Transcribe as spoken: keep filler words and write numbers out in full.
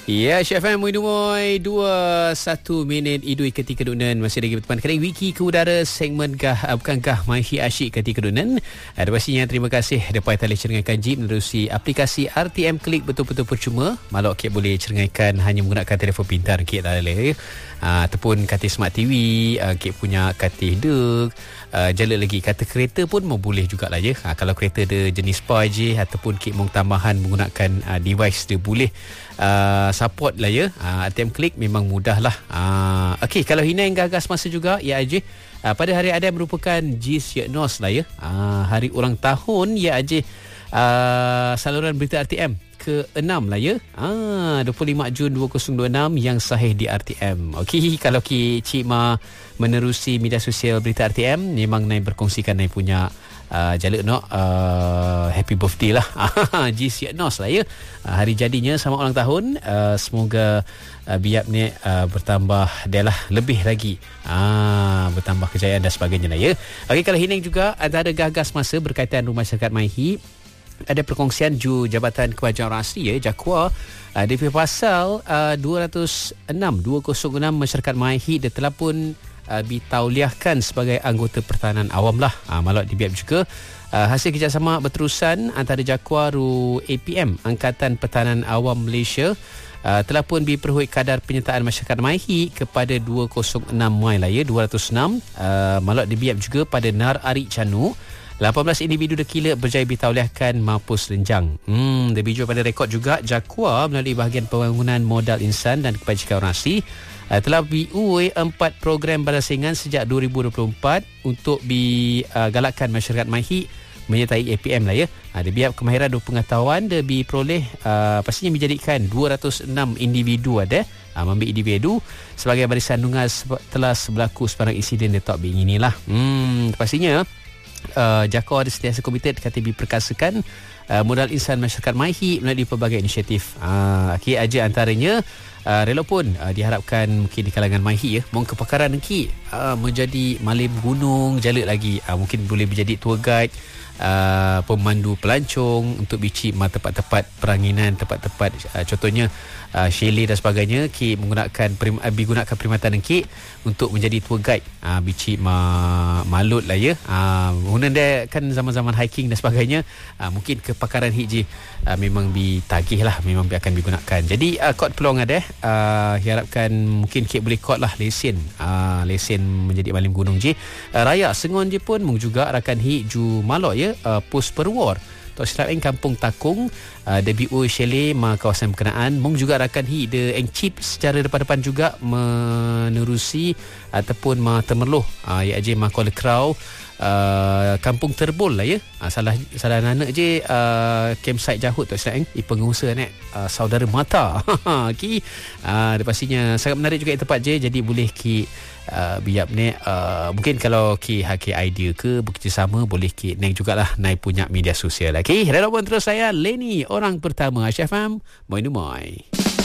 Ya, Chef M Muidumoi dua puluh satu minit idui ketika dunan masih lagi berteman kedai wiki ke udara segmen gah uh, bukan gah Maihi Asyik ketika dunan. Ada pastinya terima kasih dapat tali cengakan Jeep menerusi aplikasi R T M Klik betul-betul percuma. Malok kek boleh cengakan hanya menggunakan telefon pintar kek lah le. Uh, ataupun katil smart T V, uh, kek punya katil dek. Uh, jala lagi kata kereta pun mau boleh jugalah ya. Uh, kalau kereta dia jenis Spa je ataupun kek mau tambahan menggunakan uh, device dia boleh uh, support lah ya. uh, R T M Klik memang mudah lah. uh, Okey, kalau Hinai gagas masa juga ya Ajih, uh, pada hari ada merupakan G S Yeknos lah ya. uh, Hari ulang tahun ya Ajih, uh, saluran berita R T M ke enam lah ya. Ah, dua puluh lima Jun dua ribu dua puluh enam yang sahih di R T M. Okey, kalau ki Cik Ma menerusi media sosial berita R T M, memang Nai berkongsikan Nai punya uh, jaluk no uh, happy birthday lah. G S Yeknos lah ya. Uh, hari jadinya sama ulang tahun. Uh, semoga uh, biap ni uh, bertambah dia lah lebih lagi. Ah, bertambah kejayaan dan sebagainya lah ya. Okey, kalau Hineng juga antara gagas masa berkaitan rumah syarikat Maihi, ada perkongsian ju Jabatan Kewajipan Asli ya, Jakwa, uh, D P pasal uh, dua ratus enam dua ribu enam masyarakat Maihi dia telah pun uh, ditauliahkan sebagai anggota pertahanan awam lah. Uh, malak dibiap juga uh, hasil kerjasama berterusan antara Jakwa ru A P M Angkatan Pertahanan Awam Malaysia uh, telah pun diperhut kadar penyertaan masyarakat Maihi kepada dua ribu enam Mai lah ya, dua ratus enam. Uh, malak dibiap juga pada Nar Arik Canu, lapan belas individu dekila berjaya ditauliahkan mampus renjang. Hmm, lebih jauh pada rekod juga, Jakwa melalui bahagian pembangunan modal insan dan kebajikan orasi uh, telah diuai empat program balasingan sejak dua ribu dua puluh empat untuk digalakkan uh, masyarakat Maihi menyertai A P M lah ya. Uh, dia biar kemahiran dan pengetahuan dia diperoleh uh, pastinya menjadikan dua ratus enam individu ada uh, ambil individu sebagai barisan nungas telah berlaku sebarang insiden di top bing inilah. Hmm, pastinya Uh, Jakwa ada sentiasa komited kata diperkasakan uh, modal insan masyarakat Maihi melalui pelbagai inisiatif. Uh, okay, aja antaranya uh, rela pun uh, diharapkan mungkin di kalangan Maihi ya, mungkin kepakaran ki uh, menjadi malim gunung jaluk lagi, uh, mungkin boleh menjadi tour guide, uh, pemandu pelancong untuk bici tempat-tempat peranginan, tempat-tempat uh, contohnya uh, chalet dan sebagainya, ki menggunakan prim, uh, digunakan perkhidmatan ki untuk menjadi tour guide uh, bici ma, malut lah ya. uh, Guna dia kan zaman-zaman hiking dan sebagainya, uh, mungkin kepakaran hiji uh, memang ditagih lah, memang akan digunakan. Jadi uh, kod peluang ada, uh, harapkan mungkin kek boleh kod lah lesen, uh, lesen menjadi malim gunung je. uh, Raya Sengon je pun mung juga rakan hiju malok ya, uh, pos perwar Tok silap eng Kampung Takung, uh, D B U chalet ma kawasan berkenaan. Mung juga rakan hi de eng chip secara depan-depan juga menerusi ataupun ma temerloh uh, ya je ma call crow uh, Kampung Terbol lah ya. Uh, salah salah anak je uh, campsite jahut Tok silap eng i pengusaha nek uh, saudara mata. Ki uh, pastinya sangat menarik juga tempat je, jadi boleh ki Uh, biap ni uh, mungkin kalau ki haki idea ke bekerjasama boleh ki naik jugalah naik punya media sosial. Okey, relak pun terus saya Lenny orang pertama Chef Am Moi Numoi.